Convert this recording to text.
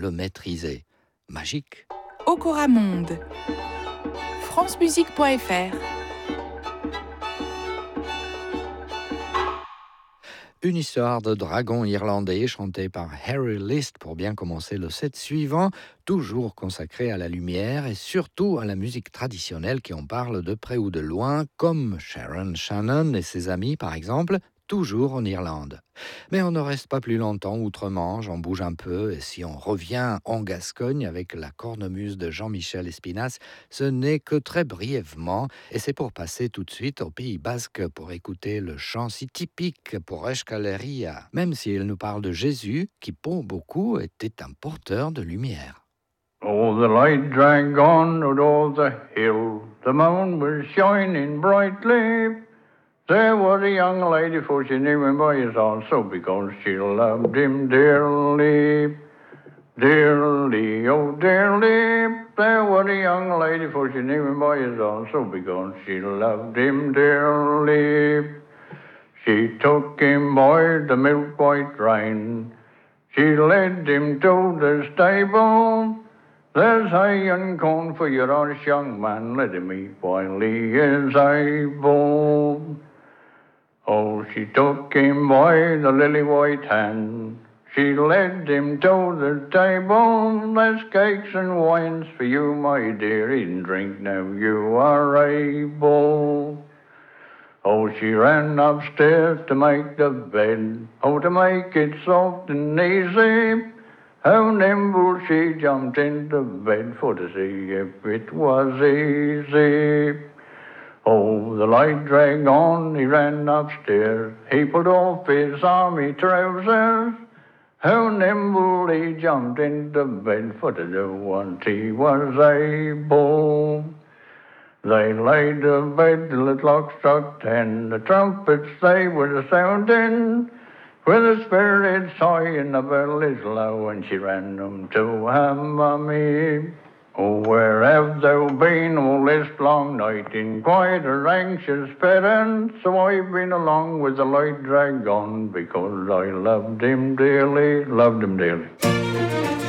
le maîtriser. Magique. Okoramonde. francemusique.fr. Une histoire de dragon irlandais chantée par Harry List pour bien commencer le set suivant, toujours consacré à la lumière et surtout à la musique traditionnelle qui en parle de près ou de loin, comme Sharon Shannon et ses amis par exemple, toujours en Irlande. Mais on ne reste pas plus longtemps outre-Manche, on bouge un peu et si on revient en Gascogne avec la cornemuse de Jean-Michel Espinasse, ce n'est que très brièvement et c'est pour passer tout de suite au Pays Basque pour écouter le chant si typique pour Euskal-Herria, même si elle nous parle de Jésus qui pour beaucoup était un porteur de lumière. Oh, the light dragged on o'er the hill, the moon was shining brightly. There was a young lady, for she knew him by his also, because she loved him dearly. Dearly, oh dearly, there was a young lady, for she knew him by his also, because she loved him dearly. She took him by the milk white rein, she led him to the stable. There's hay and corn for your honest young man, let him eat while he is able. Oh, she took him by the lily white hand, she led him to the table. There's cakes and wines for you, my dear, eat and drink now you are able. Oh, she ran upstairs to make the bed, oh, to make it soft and easy. How nimble she jumped into bed for to see if it was easy. Oh, the light dragged on, he ran upstairs, he pulled off his army trousers. How nimble he jumped into bed for to do what he was able. They laid the bed till the clock struck 10, the trumpets they were sounding, with the spirits high and the bell is low, and she ran them to her mummy. Oh, where have thou been all this long night, in quite a anxious parent? So I've been along with the light dragged on, because I loved him dearly, loved him dearly.